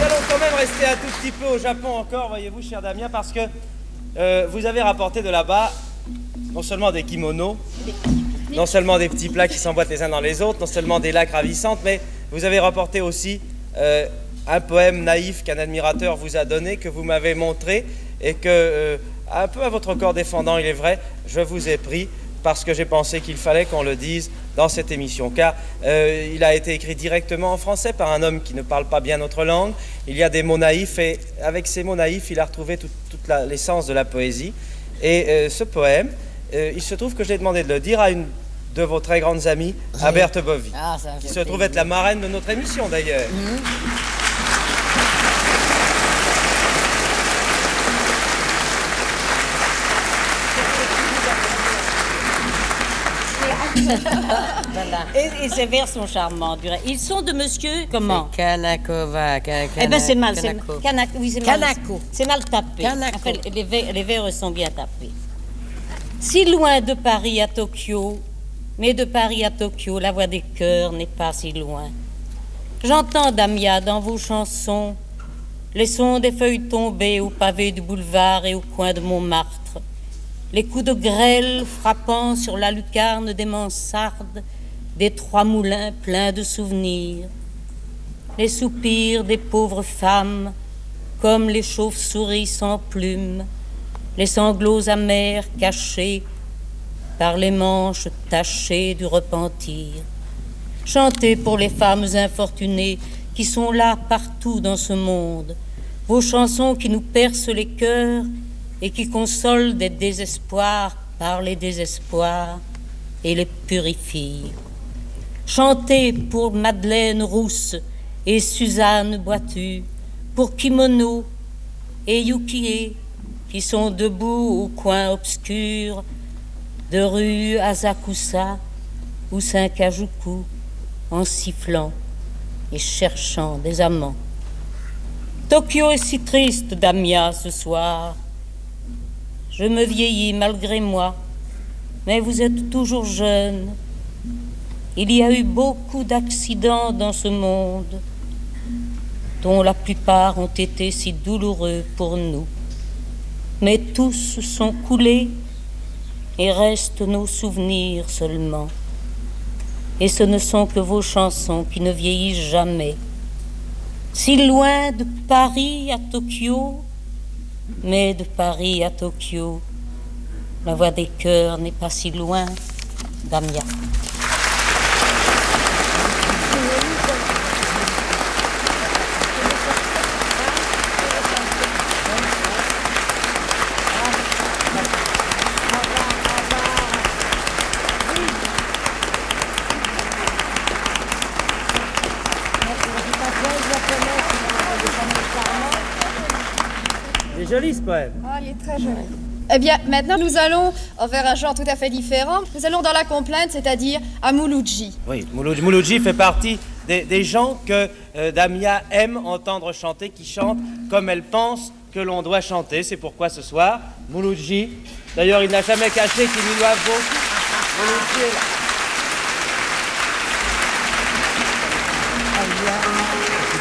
allons quand même rester un tout petit peu au Japon encore, voyez-vous, cher Damien, parce que vous avez rapporté de là-bas non seulement des kimonos, non seulement des petits plats qui s'emboîtent les uns dans les autres, non seulement des lacs ravissantes, mais vous avez rapporté aussi un poème naïf qu'un admirateur vous a donné, que vous m'avez montré, et que, un peu à votre corps défendant, il est vrai, je vous ai pris, parce que j'ai pensé qu'il fallait qu'on le dise dans cette émission, car il a été écrit directement en français par un homme qui ne parle pas bien notre langue. Il y a des mots naïfs, et avec ces mots naïfs, il a retrouvé toute l'essence de la poésie. Et ce poème, il se trouve que j'ai demandé de le dire à une de vos très grandes amies, à Berthe Bovy, qui se trouve être la marraine de notre émission d'ailleurs. Voilà. Et ces vers sont charmants. Ils sont de monsieur comment? Kanakova. Eh bien c'est mal. Oui, c'est mal. Kanako. C'est mal tapé. Kanako. Enfin, les vers sont bien tapés. Si loin de Paris à Tokyo, mais de Paris à Tokyo, la voix des cœurs n'est pas si loin. J'entends, Damia, dans vos chansons, les sons des feuilles tombées au pavé du boulevard et au coin de Montmartre. Les coups de grêle frappant sur la lucarne des mansardes, des trois moulins pleins de souvenirs. Les soupirs des pauvres femmes, comme les chauves-souris sans plumes, les sanglots amers cachés par les manches tachées du repentir. Chantez pour les femmes infortunées qui sont là partout dans ce monde, vos chansons qui nous percent les cœurs et qui consolent des désespoirs par les désespoirs et les purifient. Chantez pour Madeleine Rousse et Suzanne Boitue, pour Kimono et Yukie, qui sont debout au coin obscur de rue Asakusa ou Saint-Kajuku, en sifflant et cherchant des amants. Tokyo est si triste, Damia, ce soir. Je me vieillis malgré moi, mais vous êtes toujours jeune. Il y a eu beaucoup d'accidents dans ce monde, dont la plupart ont été si douloureux pour nous. Mais tous sont coulés et restent nos souvenirs seulement. Et ce ne sont que vos chansons qui ne vieillissent jamais. Si loin de Paris à Tokyo, mais de Paris à Tokyo, la voix des cœurs n'est pas si loin, Damia. Il est joli ce poème. Ah, il est très joli. Eh bien, maintenant, nous allons vers un genre tout à fait différent. Nous allons dans la complainte, c'est-à-dire à Mouloudji. Oui, Mouloudji fait partie des gens que Damia aime entendre chanter, qui chantent comme elle pense que l'on doit chanter. C'est pourquoi ce soir, Mouloudji, d'ailleurs il n'a jamais caché qu'il lui doit beaucoup. Mouloudji est là.